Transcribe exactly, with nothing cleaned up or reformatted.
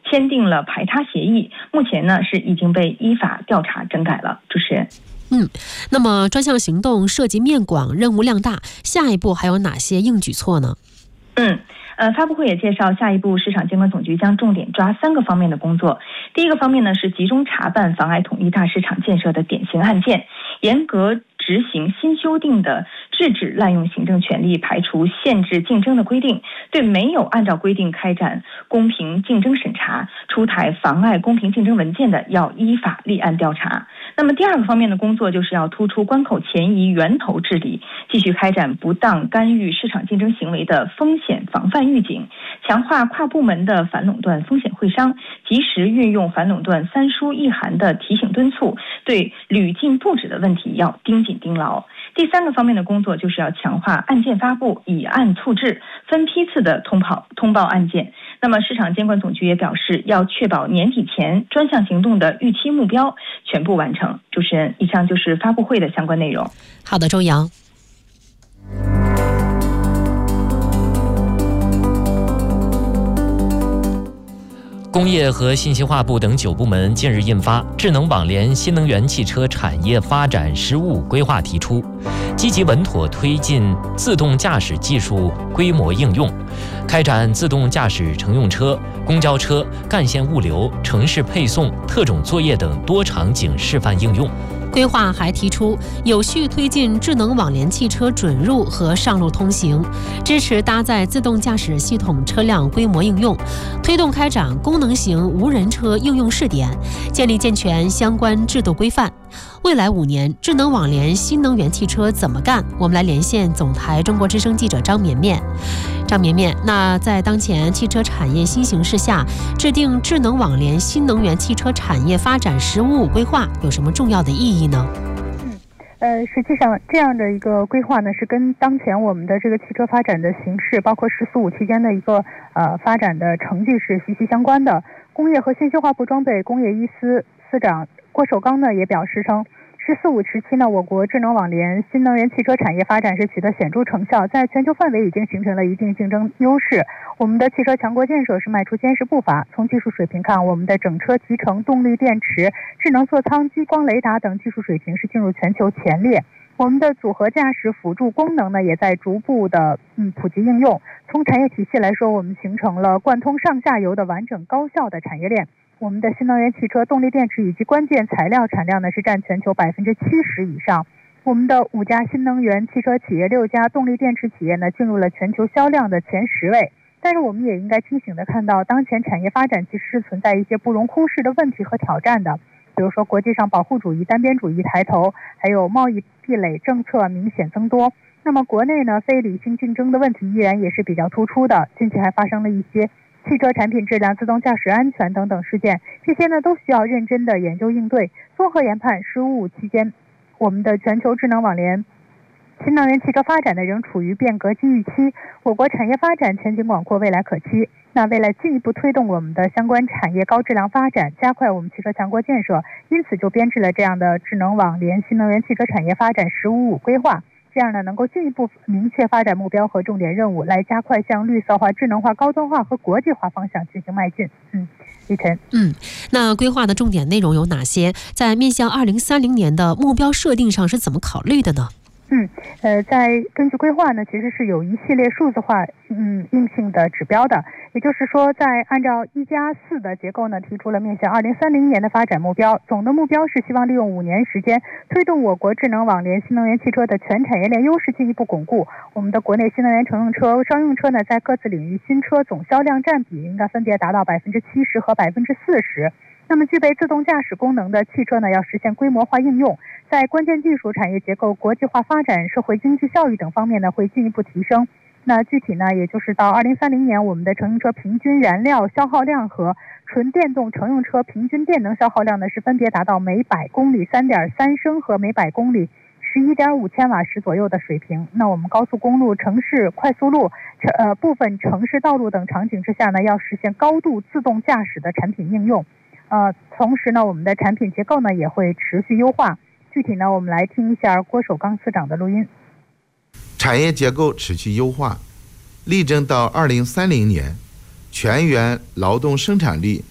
签订了排他协议，目前呢是已经被依法调查整改了。主持人。 嗯，那么专项行动涉及面广，任务量大，下一步还有哪些硬举措呢？ 嗯。呃，发布会也介绍，下一步市场监管总局将重点抓三个方面的工作。第一个方面呢是集中查办妨碍统一大市场建设的典型案件，严格执行新修订的制止滥用行政权力、排除限制竞争的规定，对没有按照规定开展公平竞争审查、出台妨碍公平竞争文件的，要依法立案调查。那么第二个方面的工作就是要突出关口前移源头治理，继续开展不当干预市场竞争行为的风险防范预警，强化跨部门的反垄断风险会商，及时运用反垄断三书一函的提醒敦促，对屡禁不止的问题要盯紧盯牢。第三个方面的工作就是要强化案件发布，以案促治，分批次的通报通报案件。那么市场监管总局也表示，要确保年底前专项行动的预期目标全部完成。主持人，以上就是发布会的相关内容。 好的，周洋。 工业和信息化部等九部门近日印发《智能网联新能源汽车产业发展“十五五”规划》，提出积极稳妥推进自动驾驶技术规模应用，开展自动驾驶乘用车、公交车、干线物流、城市配送、特种作业等多场景示范应用。 规划还提出，有序推进智能网联汽车准入和上路通行，支持搭载自动驾驶系统车辆规模应用，推动开展功能型无人车应用试点，建立健全相关制度规范。未来五年，智能网联新能源汽车怎么干？我们来连线总台中国之声记者张绵绵。张绵绵，那在当前汽车产业新形势下，制定智能网联新能源汽车产业发展“十五五”规划有什么重要的意义呢？ 呃，实际上这样的一个规划呢，是跟当前我们的这个汽车发展的形势，包括“十四五”期间的一个呃发展的成绩是息息相关的。工业和信息化部装备工业一司司长郭守刚呢也表示称，“十四五”时期呢，我国智能网联新能源汽车产业发展是取得显著成效，在全球范围已经形成了一定竞争优势。我们的汽车强国建设是迈出坚实步伐。从技术水平看，我们的整车集成、动力电池、智能座舱、激光雷达等技术水平是进入全球前列。我们的组合驾驶辅助功能呢，也在逐步的嗯普及应用。从产业体系来说，我们形成了贯通上下游的完整高效的产业链。我们的新能源汽车动力电池以及关键材料产量呢是占全球百分之七十以上。我们的五家新能源汽车企业、六家动力电池企业呢进入了全球销量的前十位。但是我们也应该清醒地看到，当前产业发展其实是存在一些不容忽视的问题和挑战的。比如说，国际上保护主义、单边主义抬头，还有贸易壁垒政策明显增多。那么国内呢，非理性竞争的问题依然也是比较突出的。近期还发生了一些汽车产品质量、自动驾驶安全等等事件，这些呢都需要认真的研究应对，综合研判。“十五五”期间，我们的全球智能网联新能源汽车发展呢仍处于变革机遇期，我国产业发展前景广阔，未来可期。那为了进一步推动我们的相关产业高质量发展，加快我们汽车强国建设，因此就编制了这样的智能网联新能源汽车产业发展“十五五”规划。这样呢，能够进一步明确发展目标和重点任务，来加快向绿色化、智能化、高端化和国际化方向进行迈进。嗯，李晨。 嗯，那规划的重点内容有哪些？在面向二零三零年的目标设定上是怎么考虑的呢？ 嗯，呃，在根据规划呢，其实是有一系列数字化嗯硬性的指标的。也就是说，在按照一加四的结构呢，提出了面向二零三零年的发展目标。总的目标是希望利用五年时间，推动我国智能网联新能源汽车的全产业链优势进一步巩固。我们的国内新能源乘用车、商用车呢，在各自领域新车总销量占比应该分别达到百分之七十和百分之四十。那么，具备自动驾驶功能的汽车呢，要实现规模化应用，在关键技术、产业结构、国际化发展、社会经济效益等方面呢，会进一步提升。那具体呢，也就是到二零三零年，我们的乘用车平均燃料消耗量和纯电动乘用车平均电能消耗量呢，是分别达到每百公里 三点三升和每百公里十一点五千瓦时左右的水平。那我们高速公路、城市快速路、呃部分城市道路等场景之下呢，要实现高度自动驾驶的产品应用。呃，同时呢，我们的产品结构呢也会持续优化。具体呢，我们来听一下郭守刚司长的录音。 产业结构持续优化，力争到二零三零年，全员劳动生产力